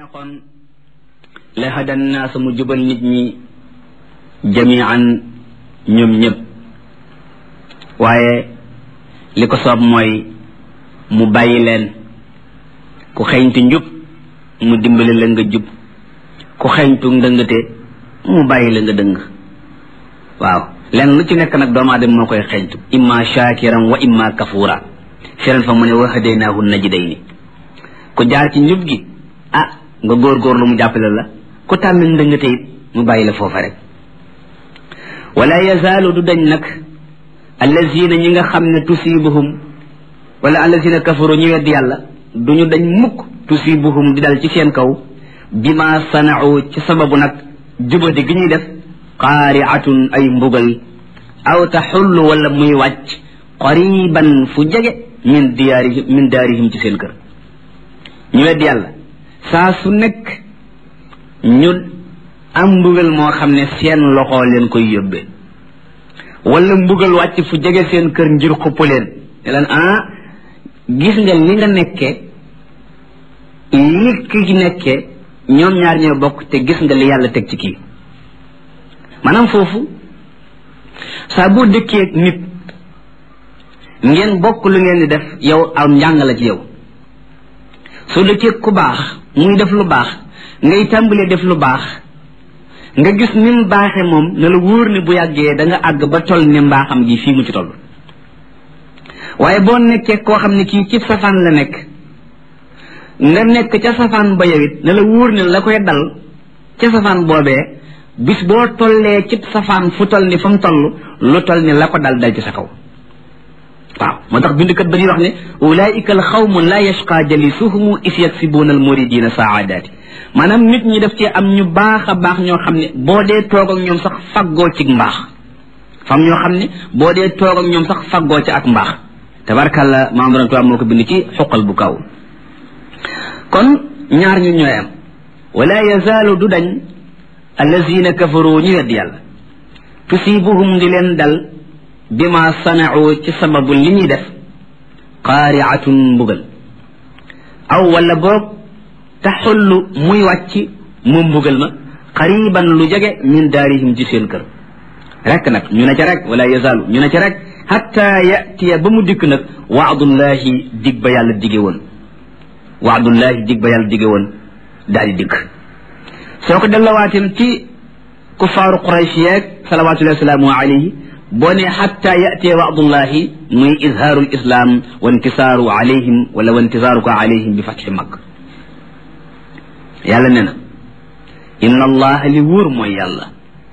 neexoon la hadan naas mu jubal nit ñi jamian ñoom ñëpp waaye li ko soob mooy mu bàyyi leen ku xeeñtu njub mu dimbali la nga jub ku xeeñtu ndëngate mu bàyyi la nga dëng waaw lenn lu ci nekk nag doomu aadama moo koy xeeñtu imma shakiran wa imma kafura feren fa mu ne wa hadaynaahu najdayni ku jaar ci njub gi nga góorgóorlu mu jàppale la ku tànn ndëngate it mu bàyyi la foofa rek wala yazaalu du dañ nag allazina ñi nga xam ne tusibuhum wala allazina kafaru ñu weddi yàlla duñu dañ mukk tusibuhum di dal ci seen kaw bima sana'u ci sababu nag jubadi gi ñuy def qaari'atun ay mbugal aw taxullu wala muy wàcc qariban fu jege min daarihim ci seen kër ñu weddi yàlla saa su nekk ñu am mbugal moo xam ne seen loxo leen koy yóbbee wala mbugal wàcc fu jege seen kër ngir xupp leen ne leen gis nga li nga nekkee li ki nekkee ñoom ñaar ñoo bokk te gis nga li yàlla teg ci kii maanaam foofu saa boo dëkkee nit ngeen bokk lu ngeen di def yow am njàng la ci yow soo dëkkee ku baax muy def lu baax ngay tàmbalee def lu baax nga gis ni mu baaxee moom na la wóor ne bu yàggee da nga àgg ba toll ne mbaaxam gi fii mu ci toll waaye boo nekkee koo xam ne kii ci safaan la nekk nga nekk ca safaan ba yowit na la wóor ne la koy dal ca safaan boobee bis boo tollee ci safaan fu toll ni fa mu toll lu toll ni la ko dal ci sa kaw waaw moo tax bindkat dañuy wax ne ulaika al xawmu la yashqa jalisuhumu is yaksibuuna al muridina saadaati maanaam nit ñi def ci am ñu baax a baax ñoo xam ne boo dee toog ak ñoom sax faggoo ci mbaax fam ñoo xam ne boo dee toog ak ñoom sax faggoo ci ak mbaax tabarkàlla maam borom tubaab moo ko bind ci xuqal bu kaw kon ñaar ñu ñooy am wala yazaalu du dañ allazina kafaru ñu wedd yàlla tusibuhum di leen dal bima sana'u ci sababu li ñuy def qaari'atun mbugal aw wala boog taxullu muy wàcc moom mbugal ma qariban lu jege min daarihim ci seen kër rek nag ñu ne ca rek wala yazaalu ñu ne ca rek hatta yatiya ba mu dikk nag waadullahi dig ba yàlla dige woon waadullahi dig ba yàlla dige woon daal di dikk soo ko dellawaatin ci kuffaaru quraysh yeeg salawatullahi wasalaamu alayhi boo ne hatta yatiya waadullahi muy izhaaru lislaam wa intisaaru alayhim wala wa intisaaruka alayhim bi fatxi mag yàlla nee na inna allaha li wóor mooy yàlla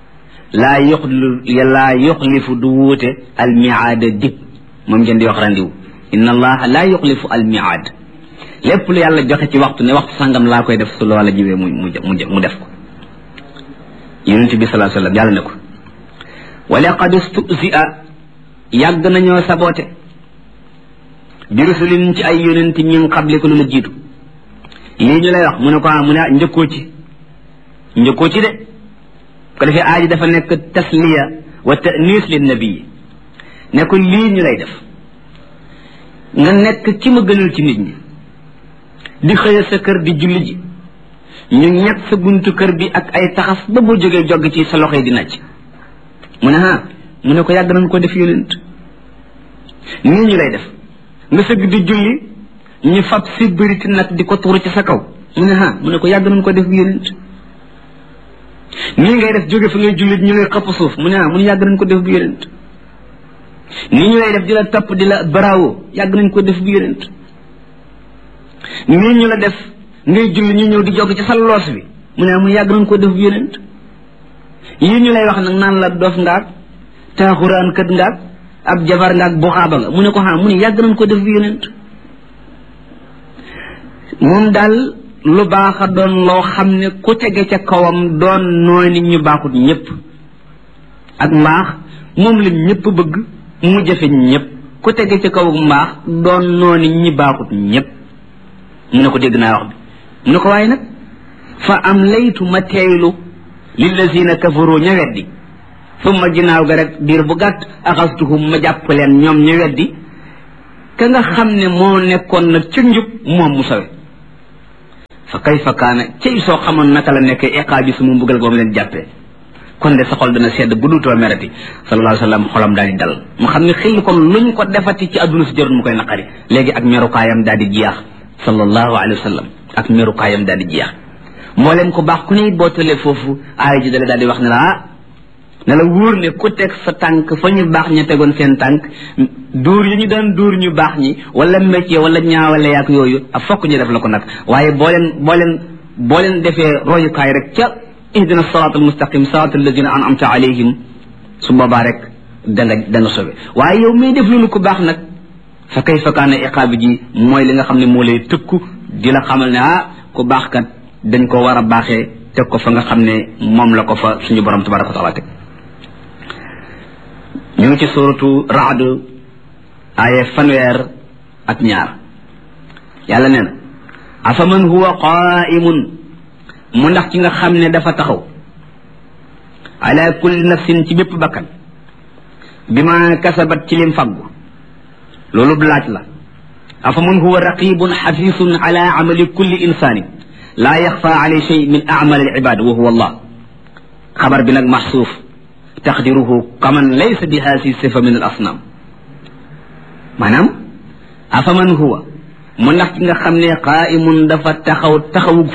laa yuxlifu du wuute almiaada dig moom ngeen di wax randiw inna allaha laa yuxlifu almiaad lépp lu yàlla joxe ci waxtu ne waxtu sàngam laa koy def su loola jiwee mu def ko yonent bi sallallahu alayhi wasallam yàlla ne ko wa laqad stu'zi'a yàgg nañoo saboote bi rusulin ci ay yonent min qablika lu la jiitu lii ñu lay wax mu ne ko mu ne njëkkoo ci de ko defee aaji dafa nekk tasliya wa ta'nis lin nabi ne ko lii ñu lay def nga nekk ci ma gënal ci nit ñi di xëya sa kër di julli ji ñu ñett sa buntu kër bi ak ay taxas ba boo jógee jogg ci sa loxo yi di nàcc mu ne mu ne ko yàgg nañ ko def yonent nii ñu lay def nga sëgg di julli ñu fab si bëriti nag di ko tuuru ci sa kaw mu ne mu ne ko yàgg nañ ko def yonent nii ngay def jóge fi ngay jullit ñu lay xëpp suuf mu ne mu ne yàgg nañ ko def bu yonent nii ñu lay def di la topp di la bravo yàgg nañ ko def bu yonent nii ñu la def ngay julli ñu ñëw di jog ci sa loos bi mu ne mu yàgg nañ ko def bu yonent yii ñu lay wax nag naan la dof ngaak taaxuraan kat ngaak ab jabar ngaak buxaaba nga mu ne ko mu ne yàgg nañ ko def bu yonent moom daal lu baax a doon loo xam ne ku tege ca kawam doon nooy nit ñu baaxut ñëpp ak mbaax moom la ñëpp bëgg mu jafe ñëpp ku tege ca kaw mbaax doon nooy nit ñi baaxut ñëpp mu ne ko dégg naa wax bi mu ne ko waaye nag fa am laytu ma teeylu lillazina kafaru ña weddi summa ginnaaw ga rek diir bu gàtt axastuhum ma jàpp leen ñoom ña weddi ka nga xam ne moo nekkoon nag ca njub moom mu sawe fa kayfa kaana cey soo xamoon naka la nekk iqaabi su mu mbugal goom leen jàppee kon de sa xol dana sedd bu duutoo merati sallallahu alayhi wa sallam xolam daal di dal mu xam ne xel kon luñ ko defati ci àdduna si jarul mu koy naqari léegi ak merukaayam daal di jeex sallallahu alayhi wa sallam ak merukaayam daal di jeex moo leen ko baax ku ne boo tollee foofu aaya ji dale daal di wax ne la ne la wóor ne ku teg sa tànk fa ñu baax ña tegoon seen tànk dóor yi ñu daan dóor ñu baax ñi wala métier wala ñaawale yaak yooyu a fokk ñu def la ko nag waaye boo leen defee royukaay rek ca ihdina siraatal mustaqim siraatal lazina an'amta alayhim su boobaa rek da nga sobe waaye yow miy def loolu ku baax nag fa kayfa kaana iqaabi ji mooy li nga xam ne moo lay tëkku di la xamal ne ku baax kat dañ ko war a baaxee teg ko fa nga xam ne moom la ko fa suñu borom tabaraka wa taala teg ñu ngi ci suratu Ra'd aaye 102 yàlla nee na afaman huwa qaa'imun mu ndax ci nga xam ne dafa taxaw ala kulli nafsin ci bépp bakkan bima kasabat ci lim faggu loolu laaj la afaman huwa raqibun xafisun ala amali kulli insaanin laa yaxfa alay shay min amal al ibad wa huwa allah xabar bi nag maxsuuf taqdiruhu kaman laysa bi haasi sifa min al asnam maanaam afaman huwa mu ndax ci nga xam ne qaa'imun dafa taxawug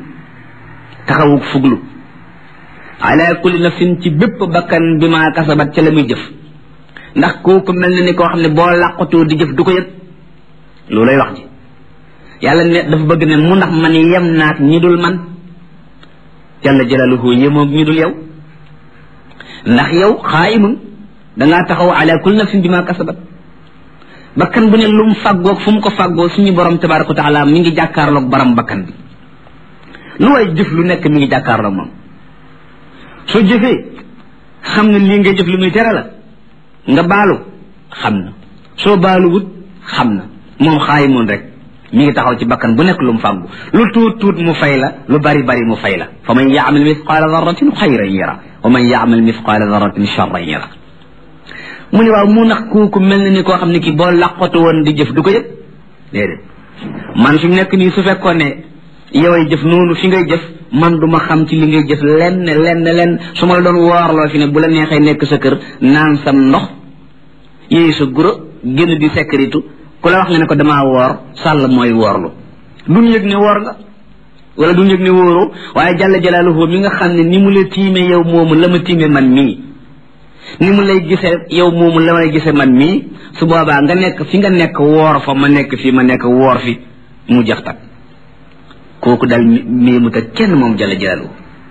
fuglu ala kulli nafsin ci bépp bakkan bi ma kasabat ca la muy jëf ndax kooku mel na ni koo xam ne boo làqatoo di jëf du ko yëg loolay wax ji yàlla ne dafa bëgg ne mu ndax man yem naak ñi dul man jalla jalaluhu yemoog ñi dul yow ndax yow qaa'imun dangaa taxaw ala kulli nafsin bi ma kasabat bakkan bu ne lu mu fàggoog fu mu ko fàggoo suñu borom tabaraka wa taala mi ngi jàkkaarloog baram bakkan bi lu way jëf lu nekk mi ngi jàkkaarloog moom soo jëfee xam na lii ngay jëf lu muy tere la nga baalu xam na soo baaluwut xam na moom xaayimun rek mi ngi taxaw ci bakkan bu nekk lu mu fàggu lu tuut tuut mu fay la lu bari bari mu fay la fa man yaamal mithqaala darratin xayran yara wa man yaamal mithqaala darratin charran yara mu ne waaw mu nax kooku mel na ni koo xam ne kii boo laqatu woon di jëf du ko yëg déedéet man fi mu nekk nii su fekkoon ne yoway jëf noonu fi ngay jëf man duma xam ci li ngay jëf lenn su ma la doon woorloo fi ne bu la neexee nekk sa kër naan sam ndox yéeyu sa guro génn di sécurité ku la wax nga ne ko damaa woor sàll mooy woorlu duñ yëg ne woor nga wala duñ yëg ne wóoroo waaye jalla jalaaluhu mi nga xam ne ni mu la tiime yow moomu la ma tiime man mii ni mu lay gisee yow moomu la may gisee man mii su boobaa nga nekk fi nga nekk woor fa ma nekk fi ma nekk woor fi mu jax tak kooku dal mii mu ta kenn moom jalla jalaaluhu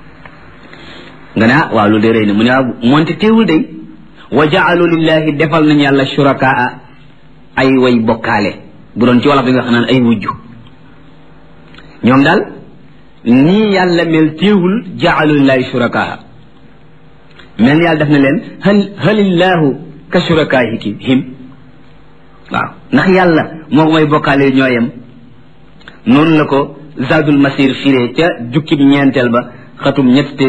nga ne waaw lu dee rëy na mu ne waaw moonte teewul day wa jaalu lillahi defal nañu yàlla shurakaa ay way bokkaale bu doon ci wolof bi nga xam naan ay wujju ñoom daal nii yàlla mel teewul jaalu lillahi shurakaa mel ni yàlla def na leen halillahu ka shurakaahihim waaw ndax yàlla moo may bokkaale ñooyam noonu la ko zadul masir firee ca jukkib ñeenteel ba xatum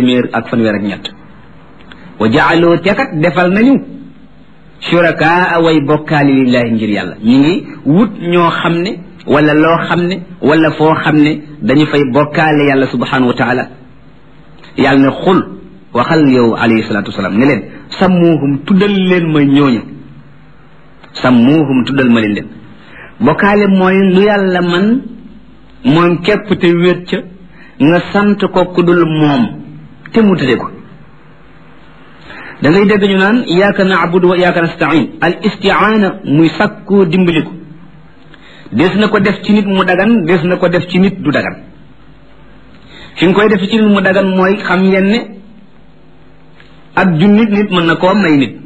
300 wa jaaloo tekat defal nañu shurakaa way bokkaale lillahi ngir yàlla ñu ngi wut ñoo xam ne wala loo xam ne wala foo xam ne dañu fay bokkaale yàlla subhanahu wa taala yàlla ne xul waxal yow alayhi salatu wasalaam ne leen sammuuhum tuddal leen ma ñooñu sammuuhum tuddal ma leen bokkaale mooy lu yàlla man moom képp te wéet ca nga sant ko ku dul moom te mu tëdde ko da ngay dégg ñu naan iyyaka na'budu wa iyyaka nasta'in al isti'aana muy sàkkoo dimbaliku des na ko def ci nit mu dagan des na ko def ci nit du dagan fi nga koy def ci nit mu dagan mooy xam ngeen ne ak junni nit mën na koo may nit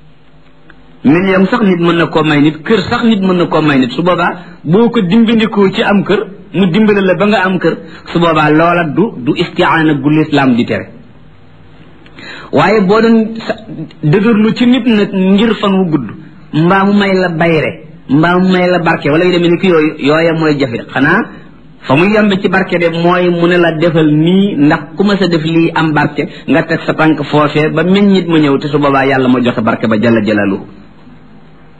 million sax nit mën na koo may nit kër sax nit mën na koo may nit su boobaa boo ko dimbandikoo ci am kër mu dimbale la ba nga am kër su boobaa loola du isti'aana gu lislaam di tere waaye boo doon dëgërlu ci nit nag ngir fan wu gudd mbaa mu may la bayre mbaa mu may la barke wala yu demee ni ki yooya mooy jafe xanaa fa muy yembe ci barke de mooy mu ne la defal nii ndax ku ma sa def lii am barke nga teg sa tànk foofee ba meññit ma ñëw te su boobaa yàlla ma joxe barke ba jalla jalaaluhu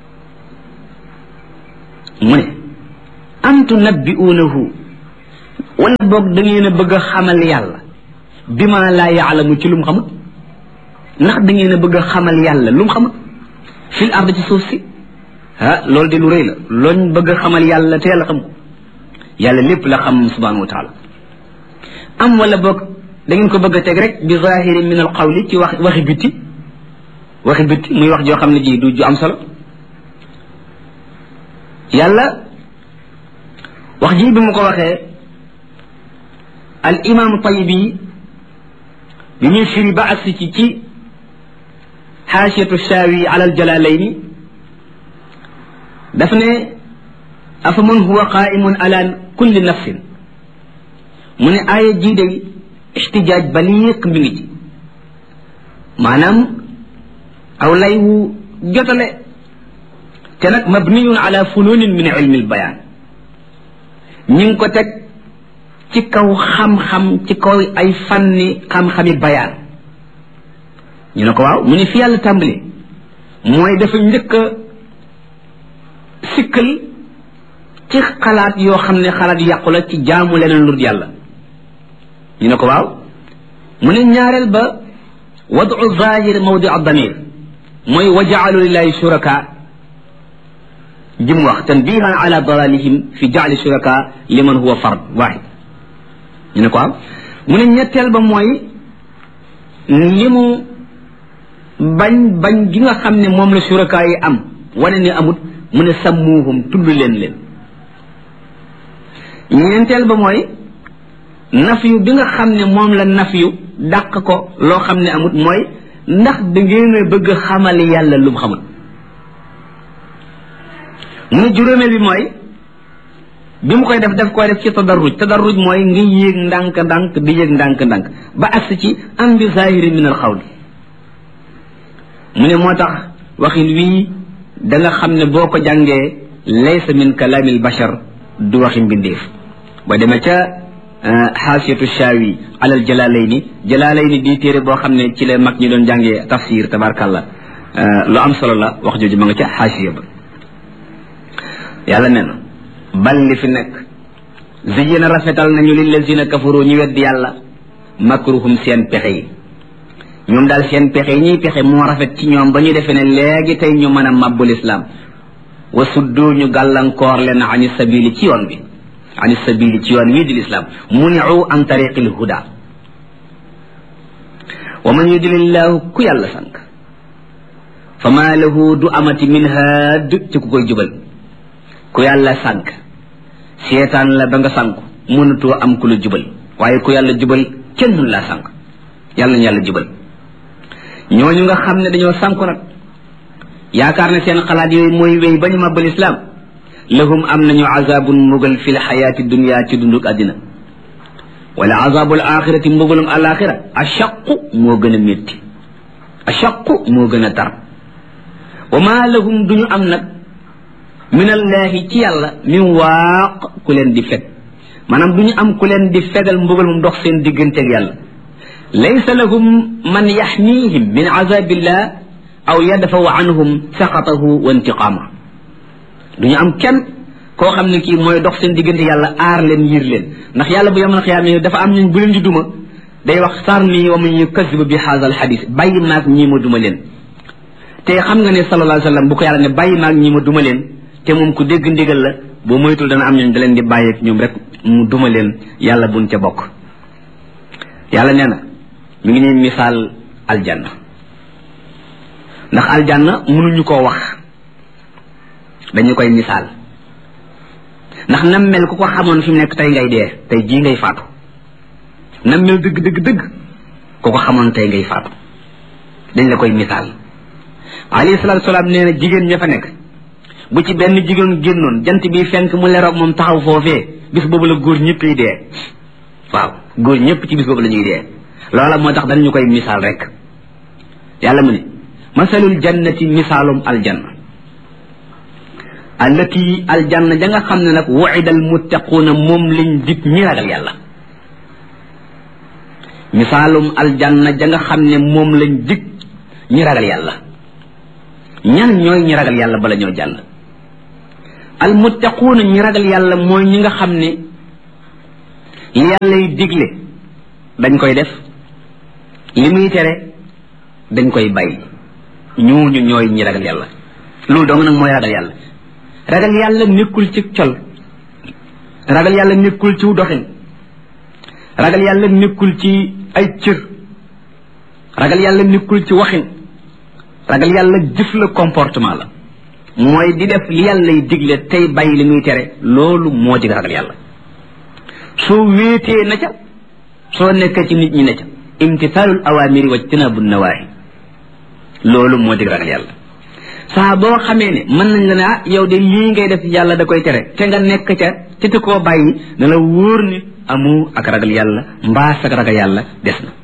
mu ne am tunabbi'uunahu wala boog da ngeen a bëgg a xamal yàlla bima laa yaalamu ci lu mu xamut ndax da ngeen a bëgg a xamal yàlla lu mu xamut fil ard ci suuf si loolu de lu rëy la looñ bëgg a xamal yàlla te yàlla xam ko yàlla lépp la xam subhanahu wa taala am wala boog da ngeen ko bëgg a teg rek bi zahirin min al qawli ci waxi bitti muy wax joo xam ne ji du ju am solo yàlla wax ji bi mu ko waxee al imam Tayibi bi muy firi ba agsi ci xaasiyatu shaawi ala al jalalayni daf ne afa man huwa qaimun ala kulli nafsin mu ne aaya jii day ixtijaaj baliiq mi ngi ci maanaam aw lay wu jotale te nag mabniyun ala fununin min ilmi albayaan ñi ngi ko teg ci kaw xam-xam ci kaw ay fànni xam-xami bayaan ñu ne ko waaw mu ne fi yàlla tàmbali mooy dafa njëkk a sikkal ci xalaat yoo xam ne xalaat yàqu la ci jaamu leneen lu dul yàlla ñu ne ko waaw mu ne ñaareel ba wadu zahir mawdi damir mooy wa jaalu lillahi shuraka jim wax tanbihan ala dalalihim fi jaali shuraka liman huwa fard wahid ñu ne ko waaw mu ne ñetteel ba mooy li mu bañ gi nga xam ne moom la shuraka yi am wane ne amut mu ne sammuhum tudd leen ñeenteel ba mooy nafyu bi nga xam ne moom la nafyu dàq ko loo xam ne amut mooy ndax da ngeen a bëgg xamal yàlla lu mu xamul mu ne juróomeel bi mooy bi mu koy def koy def ci tadarruj mooy nga yéeg ndànk-ndànk di yéeg ndànk-ndànk ba agsi ci am bi zahiri min al xawli mu ne moo tax waxin wii da nga xam ne boo ko jàngee laysa min kalaamil bashar du waxi mbindeef ba demee ca xaasiyatu shaawi alal jalaalayni di téere boo xam ne ci la mag ñi doon jàngee tafsir tabarkàllah lu am solo la wax jooju ma nga ca xaasiya ba yàlla nee na bal li fi nekk ziyina rafetal nañu lillazina kafaru ñu weddi yàlla makruhum seen pexe yi ñoom daal seen pexe yi ñuy pexe moo rafet ci ñoom ba ñu defee ne léegi tey ñu mën a màbbul islam wa suddu ñu gàllankoor leen ani sabili ci yoon bi ani sabili ci yoon wii di lislaam muniu an tariqil huda wa man yudlillahu ku yàlla sànk fa maa lahu du amati min haad ci ku koy jubal ku yàlla sànk seetaan la ba nga sànku mënatoo am ku la jubal waaye ku yàlla jubal kenn mën laa sànk yàlla ñu yàlla jubal ñooñu nga xam ne dañoo sànku nag yaakaar ne seen xalaat yooyu mooy wéy ba ñu màbbal islaam lahum am nañu azabun mbugal fi lxayaati dunia ci dunduk àddina wala azabul axirati mbugalum alaxira ashaqu moo gën a métti ashaqu moo gën a tar wa ma lahum duñu am nag min allahi ci yàlla min waaq ku leen di feg maanaam duñu am ku leen di fegal mbugal mu dox seen digganteeg yàlla laysa lahum man yaxmihim min azabillah aw yadfaw anhum saqatahu wa intiqaama duñu am kenn koo xam ne kii mooy dox seen diggante yàlla aar leen yiir leen ndax yàlla bu yamal xiyaam dafa am ñu bu leen di duma day wax sarni wa man yukazzibu bi haadha al xadis bàyyi maag ñii ma duma leen te xam nga ne sallallahu alayhi wa sallam bu ko yàlla ne bàyyi maag ñii ma duma leen te moom ku dégg ndigal la boo moytul dana am ñooñ da leen di bàyyi ak ñoom rek mu duma leen yàlla buñ ca bokk yàlla nee na mi ngi ne misaal aljanna ndax aljanna mënuñu koo wax dañu koy misaal ndax nam mel ku ko xamoon fi mu nekk tey ngay dee tey jii ngay faatu nam mel dëgg ku ko xamoon tey ngay faatu dañ la koy misaal alayhi salaatu salaam nee na jigéen ña fa nekk bu ci benn jigéen génnoon jant bi fenk mu leroog moom taxaw foofee bis boobu la góor ñëpp yi dee waaw góor ñëpp ci bis boobu la ñuy dee loola moo tax dañu koy misaal rek yàlla mu ne masalul jannati misaalum aljanna allati aljanna ja nga xam ne nag wu'ida almuttaquuna moom lañ dig ñi ragal yàlla misaalum aljanna ja nga xam ne moom lañ dig ñi ragal yàlla ñan ñooy ñi ragal yàlla bala ñoo jàll almuttaquuna ñi ragal yàlla mooy ñi nga xam ne li yàlla yi digle dañ koy def li muy tere dañ koy bàyyi ñooñu ñooy ñi ragal yàlla loolu dong nag mooy ragal yàlla ragal yàlla nekkul ci col ragal yàlla nekkul ci doxin ragal yàlla nekkul ci ay cër ragal yàlla nekkul ci waxin ragal yàlla jëf la comportement la mooy di def li yàlla yi digle tey bàyyi li muy tere loolu moo di ragal yàlla soo wéetee na ca soo nekkee ci nit ñi na ca imtisaalul awaamiri wa jtinaabu nawaahi loolu moo di ragal yàlla saa boo xamee ne mën nañ la ne yow de lii ngay def yàlla da koy tere te nga nekk ca te koo bàyyi na la wóor ni amu ak ragal yàlla mbaa sa ragal yàlla des na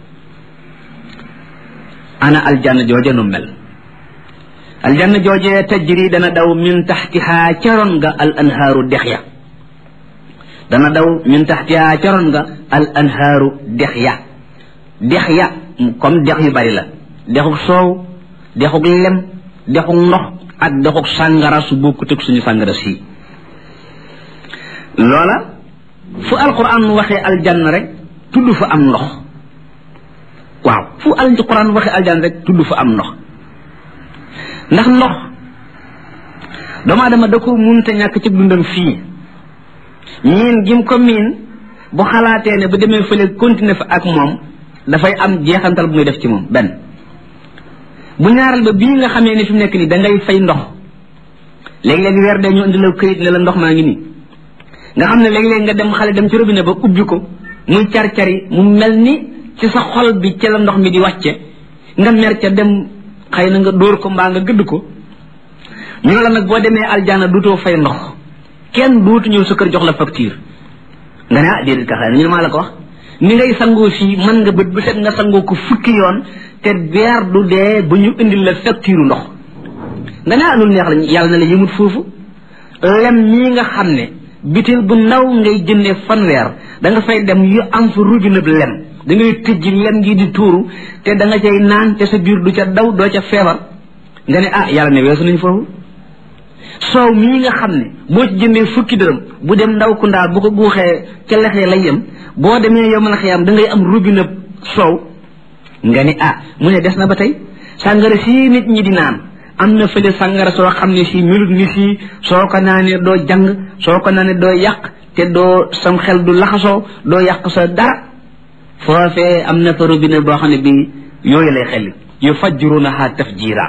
ana aljanna jooje nu mel aljanna jooje tajri dana daw min taxtiha caroon nga al anhaaru dex ya dana daw min taxtiha caroon nga al anhaaru dex ya comme dex yu bari la dexuk soow dexuk lem dexuk ndox ak dexuk sàngara su bokkut ak suñu sàngara si loola fu alquran waxee aljanna rek tudd fa am ndox waaw fu alquran waxee aljanna rek tudd fa am ndox ndax ndox doomu aadama da ko munta ñàkk ci dundam fii miin gim ko miin bu xalaatee ne bu demee fële continuer fa ak moom dafay am jeexantal bu muy def ci moom benn bu ñaaral ba bii nga xamee ne fi mu nekk nii da ngay fay ndox léegi-léegi weer dee ñu indi la këyit ne la ndox maa ngi nii nga xam ne léegi-léegi nga dem xale dem ci robinet ba ubbi ko muy car-cari mu mel ni ci sa xol bi ci la ndox mi di wàcce nga mer ca dem xëy na nga dóor ko mbaa nga gëdd ko ñu ne la nag boo demee aljana duutoo fay ndox kenn duutu ñëw sa kër jox la facture nga ne déedéet ka xëy na ñu ne maa la ko wax ni ngay sangoo fii mën nga bët bu set nga sangoo ko fukki yoon te weer du dee bu ñu indil la facture ndox nga ne loolu neex la yàlla na la yëmut foofu lem ñii nga xam ne bitil bu ndaw ngay jëndee fanweer da nga fay dem yu am fa robinet lem da ngay tëjji lem gi di tuuru te da nga cay naan te sa biir du ca daw doo ca feebar nga ne yàlla ne weesu nañ foofu soow mii nga xam ne boo ci jëndee fukki dërëm bu dem ndaw ku ndaa bu ko guuxee ca lexee lay yem boo demee yow mën a xiyam da ngay am robinet soow nga ne mu ne des na ba tey sàngara sii nit ñi di naan am na fële sàngara soo xam ne si melut ni sii soo ko naanee doo jàng soo ko naanee doo yàq te doo sam xel du laxasoo doo yàq sa dara foofee am na fa robinet boo xam ne bi yooyu lay xel yu fajjirunaha tafjira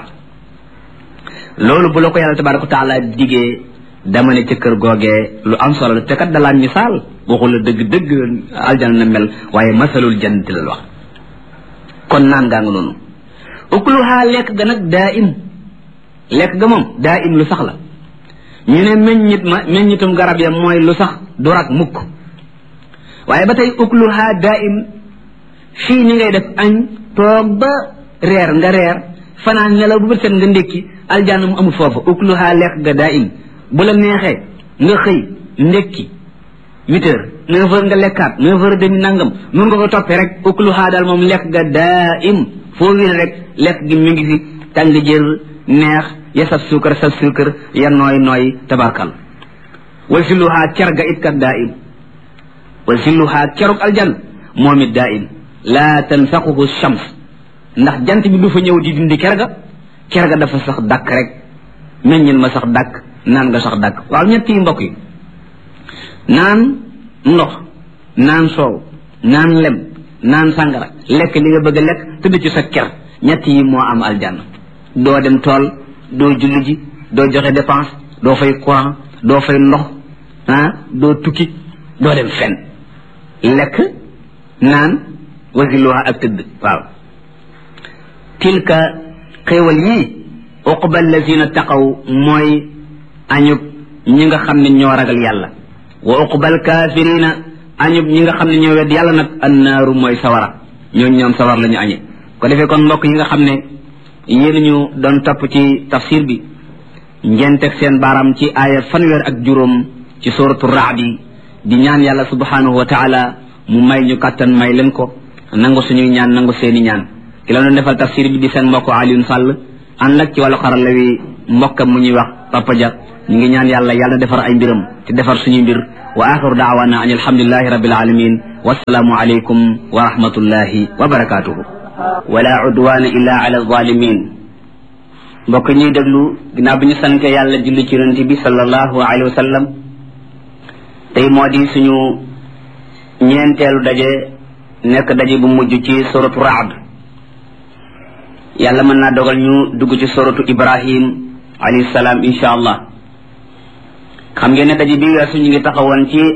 loolu bu la ko yàlla tabaraka wa taala digee dama ne ca kër googee lu am solo la te kat dalaan misaal waxu la dëgg-dëgg aljana na mel waaye masalul jannati la wax kon naan gaa nga noonu ukluha lekk ga nag daa im lekk ga moom daa im lu sax la ñu ne meññitum garab ya mooy lu sax du rak mukk waaye ba tey ukluha daa im fii ni ngay def añ toog ba reer nga reer fanaan nelaw bu bët set nga ndékki aljanna mu amul foofu ukluha lekk ga daa im bu la neexee nga xëy ndékki 8 heures 9 heures nga lekkaat 9 heures demi nangam nun nga ko toppee rek ukluha daal moom lekk ga daa im foo wér rek lekk gi mi ngi fi tàng jër neex ya saf suukar ya nooy tabarkal wal silluha cer ga it kat daa im wal silluha ceruk aljan moom it daa im laa tanfaquhu shams ndax jant bi du fa ñëw di dindi ker ga dafa sax dàkk rek meññin ma sax dàkk naan nga sax dàkk waaw ñett yi mbokk yi naan ndox naan soow naan lem naan sàngara lekk li nga bëgg a lekk tëdd ci sa ker ñett yi moo am aljanna doo dem tool doo julli ji doo joxe dépense doo fay courant doo fay ndox doo tukki doo dem fen lekk naan wasiluha ak tëdd waaw tilka xéewal yii uqba allazina taqaw mooy añub ñi nga xam ne ñoo ragal yàlla wa uqbal kaafirina añub ñi nga xam ne ñoo wedd yàlla nag annaaru mooy sawara ñoom sawar la ñu añe ko defee kon mbokk yi nga xam ne yéen ñu doon topp ci tafsir bi ngeen teg seen baaraam ci aaya fanweer ci suratu raadi di ñaan yàlla subhanahu wa taala mu may ñu kàttan may leen ko nangu suñuy ñaan nangu seeni ñaan ki la doon defal tafsir bi di seen mbokk Alioune Sall ànd ak ci wàllu xarala wi mbokkam mu ñuy wax Papa Dia ñu ngi ñaan yàlla yàlla defar ay mbiram te defar suñu mbir wa axiru daawana an alhamdulillahi rabbil alamin wassalaamu alaykum wa rahmatullahi wa barakatuhu wala udwana illa ala zalimin mbokk ñuy déglu ginnaaw bi ñu sante yàlla julli ci yonent bi sallallahu alayhi wa sallam tey moo di suñu ñeenteelu daje nekk daje bu mujj ci suratu Ra'd yàlla mën naa dogal ñu dugg ci suratu Ibrahim alayhi salaam insha allah xam ngeen ne daje bi weesu ñu ngi taxawoon ci